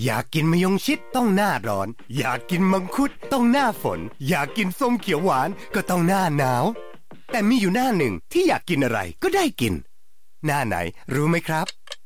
อยากกินมะยงชิดต้องหน้าร้อนอยากกินมังคุดต้องหน้าฝนอยากกินส้มเขียวหวานก็ต้องหน้าหนาวแต่มีอยู่หน้าหนึ่งที่อยากกินอะไรก็ได้กินหน้าไหนรู้ไหมครับ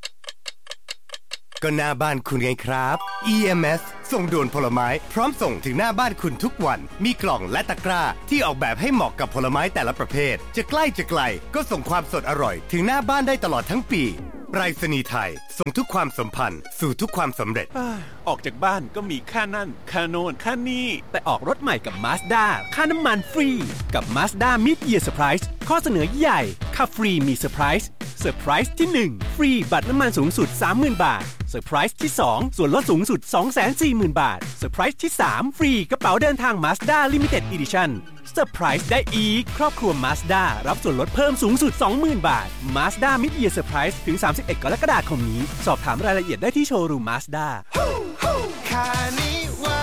ก็หน้าบ้านคุณไงครับ EMS ส่งด่วนผลไม้พร้อมส่งถึงหน้าบ้านคุณทุกวันมีกล่องและตะกร้าที่ออกแบบให้เหมาะกับผลไม้แต่ละประเภทจะใกล้จะไกลก็ส่งความสดอร่อยถึงหน้าบ้านได้ตลอดทั้งปีไปรษณีย์ไทยส่งทุกความสัมพันธ์สู่ทุกความสำเร็จออกจากบ้านก็มีค่านั่นค่าโน่นค่านี่แต่ออกรถใหม่กับ Mazda ค่าน้ำมันฟรีกับ Mazda Mid-Year Surprise ข้อเสนอใหญ่ค่าฟรีมีเซอร์ไพรส์ที่1ฟรีบัตรน้ำมันสูงสุด 30,000 บาทเซอร์ไพรส์ที่2ส่วนลดสูงสุด 240,000 บาทเซอร์ไพรส์ที่3ฟรีกระเป๋าเดินทาง Mazda Limited Editionเซอร์ไพรส์ได้อีกครอบครัว Mazda รับส่วนลดเพิ่มสูงสุด 20,000 บาท Mazda Mid-Year Surprise ถึง31กรกฎาคมนี้สอบถามรายละเอียดได้ที่โชว์รูม Mazda คานิว่า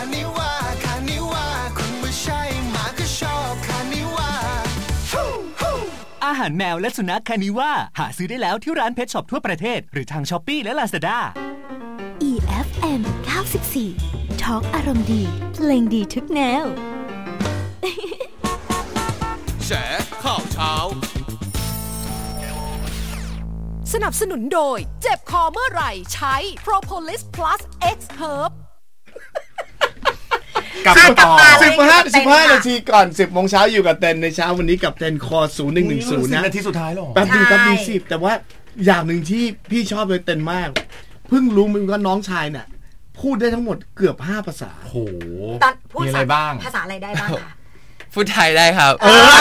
คุณไม่ใช่หมาก็ชอบคานิว่าอาหารแมวและสุนัขคานิว่าหาซื้อได้แล้วที่ร้านเพชช็อปทั่วประเทศหรือทาง Shopee และ Lazada EFM 94 Talk อารมณ์ดีเพลงดีทุกแนวแฉข่าวเช้าสนับสนุนโดยเจ็บคอเมื่อไหร่ใช้ Propolis Plus X Herb กับต่อ15 นาทีก่อน 10 โมงเช้าอยู่กับเต้นในเช้าวันนี้กับเต้นคอ0110นะนาทีสุดท้ายหรอแป๊บนึง10แต่ว่าอย่างหนึ่งที่พี่ชอบเลยเต้นมากเพิ่งรู้มึงว่าน้องชายเนี่ยพูดได้ทั้งหมดเกือบ5ภาษาโหมีอะไรบ้างภาษาอะไรได้บ้างคะพูดไทยได้ครับ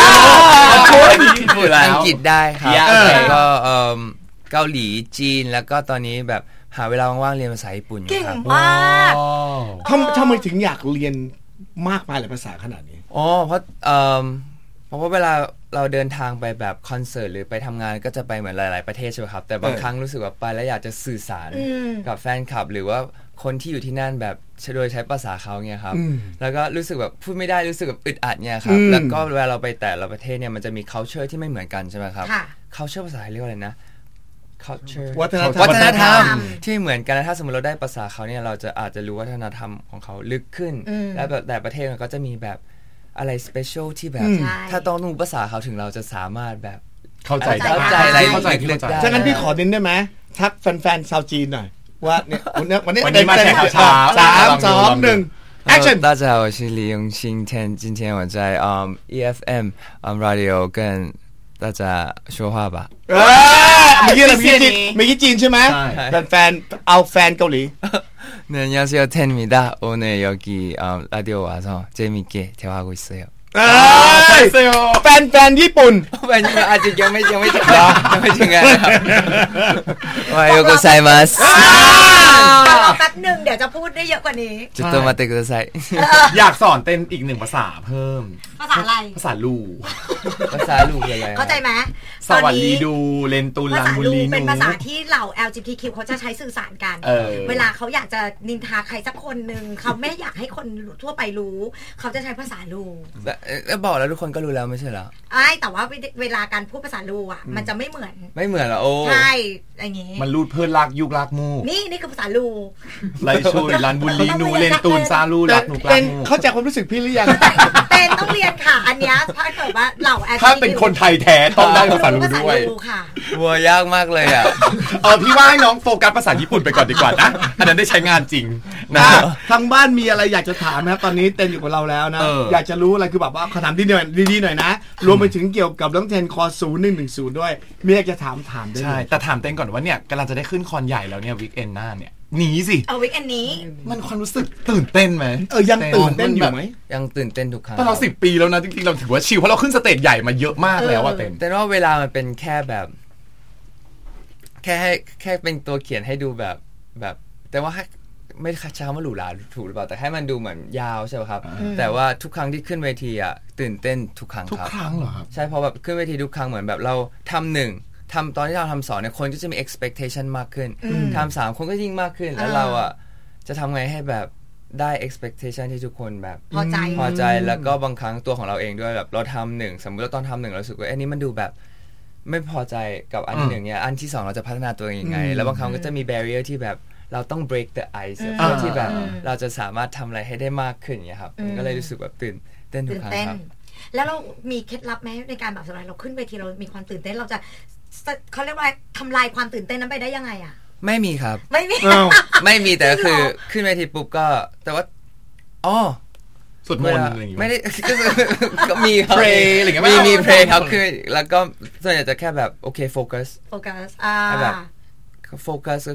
พูดอังกฤษได้ครับแล้วก็เกาหลีจีนแล้วก็ตอนนี้แบบหาเวลาว่างๆเรียนภาษาญี่ปุ่นอยู่ครับเก่งมากทำไมถึงอยากเรียนมากมายหลายภาษาขนาดนี้เพราะเวลาเราเดินทางไปแบบคอนเสิร์ตหรือไปทำงานก็จะไปเหมือนหลายๆประเทศใช่ไหมครับแต่บางครั้งรู้สึกว่าไปแล้วอยากจะสื่อสารกับแฟนคลับหรือว่าคนที่อยู่ที่นั่นแบบโดยใช้ภาษาเขาเนี่ยครับแล้วก็รู้สึกแบบพูดไม่ได้รู้สึกแบบอึดอัดเนี่ยครับแล้วก็เวลาเราไปแต่ละประเทศเนี่ยมันจะมี culture ที่ไม่เหมือนกันใช่ไหมครับ culture ภาษาเรียกว่าอะไรนะ culture วัฒนธรรมที่เหมือนกันแล้วถ้าสมมติเราได้ภาษาเขาเนี่ยเราจะอาจจะรู้วัฒนธรรมของเขาลึกขึ้นแล้วแบบแต่ประเทศมันก็จะมีแบบอะไร special ที่แบบถ้าต้องรู้ภาษาเขาถึงเราจะสามารถแบบเข้าใจอะไรลึกๆได้ฉะนั้นพี่ขอเน้นได้ไหมทักแฟนๆชาวจีนหน่อยว่าเนี่ยวันนี้มาแชร์ข่าวเช้า 3 2 1 Action 大家好我是李永新今天我在EFM radio 跟大家说话吧เมื่อกี้จีนใช่ไหมแฟนเอาแฟนเกาหลี 네 안녕하세요 텐입니다 오늘 여기 라디오 와서 재밌게 대화하고 있어요 แฟนญี่ปุ่น 아직ยังไม่ถึง와요 고사이마스 แป๊บนึงเดี๋ยวจะพูดได้เยอะกว่านี้ちょっと待ってくださいอยากสอนเต้นอีก1ภาษาเพิ่มภาษาอะไรภาษาลูอะไรเข้าใจไหมสวัสดีดูเลนตูลันบุรีนูเป็นภาษาที่เหล่า LGBTQ เขาจะใช้สื่อสารกันเวลาเขาอยากจะนินทาใครสักคนนึงเขาไม่อยากให้คนทั่วไปรู้เขาจะใช้ภาษาลูแล้วบอกแล้วทุกคนก็รู้แล้วไม่ใช่เหรอแต่ว่าเวลาการพูดภาษาลูอ่ะมันจะไม่เหมือนเหรอโอ้ใช่อย่างงี้มันรูดเพิ่นลากยุกลากมูนี่คือภาษาลูไรช่วยลันบุรีนูเลนตูนซาลูลักนูกลากมูเข้าใจความรู้สึกพี่หรือยังเป็นต้องเรียนค่ะอันเนี้ยถ้าเกิดว่าเหล่าถ้าเป็นคนไทยแท้ต้องได้ภาษาลูด้วยวัวยากมากเลยอ่ะพี่ว่าให้น้องโฟกัสภาษาญี่ปุ่นไปก่อนดีกว่านะอันนั้นได้ใช้งานจริงนะทางบ้านมีอะไรอยากจะถามไหมครับตอนนี้เต้นอยู่กับเราแล้วนะอยากจะรู้อะไรคือแบบว่าคำถามดีๆหน่อยนะรวมไปถึงเกี่ยวกับเรื่องเทนคอ0110ด้วยมีอยากจะถามได้ใช่แต่ถามเต้นก่อนว่าเนี่ยกำลังจะได้ขึ้นคอนใหญ่แล้วเนี่ยวีคเอนด์หน้าเนี่ยหนีสิวีคเอนด์นี้มันความรู้สึกตื่นเต้นไหมยังตื่นเต้นอยู่ไหมยังตื่นเต้นทุกครั้งตอนเรา10 ปีแล้วนะจริงๆเราถือว่าชิลเพราะเราขึ้นสเตจใหญ่มาเยอะมากแล้วอะเต้นแต่ว่าเวลามันเป็นแค่แบบแค่เป็นตัวเขียนให้ดูแบบแต่ว่าไม่ใช้คำว่าหรูหราถูกหรือเปล่าแต่ให้มันดูเหมือนยาวใช่ไหมครับแต่ว่าทุกครั้งที่ขึ้นเวทีอ่ะตื่นเต้นทุกครั้งครับทุกครั้งเหรอครับใช่เพราะแบบขึ้นเวทีทุกครั้งเหมือนแบบเราทำตอนที่เราทำ2เนี่ยคนก็จะมี expectation มากขึ้นทำ3คนก็ยิ่งมากขึ้นแล้วเราอ่ะจะทำไงให้แบบได้ expectation ที่ทุกคนแบบพอใจแล้วก็บางครั้งตัวของเราเองด้วยแบบเราทำ1สมมติเราตอนทำ1เราสึกว่าอันนี้มันดูแบบไม่พอใจกับอันที่1เนี่ยอันที่2เราจะพัฒนาตัวเองยังไงแล้วบางครั้งก็จะมี barrier ที่แบบเราต้อง break the ice เพื่อที่แบบเราจะสามารถทำอะไรให้ได้มากขึ้นอย่างเงี้ยครับมันก็เลยรู้สึกแบบตื่นเต้นทุกครั้งครับแล้วเรามีเคล็ดลับไหมในการแบบสำหรับเราขึ้นเวทีเรามีความตื่นเต้นเราจะเขาเรียกว่าทำลายความตื่นเต้นนั้นไปได้ยังไงอ่ะไม่มีครับไม่มีไม่มีแต่ก็คือขึ้นเวทีปุ๊บก็แต่ว่าสวดมนต์อะไรอย่างเงี้ยไม่ได้ก็มีครับ pray อะไรอย่างเงี้ยมี pray ครับคือแล้วก็ส่วนใหญ่จะแค่แบบโอเคโฟกัสแบบโฟกัสก็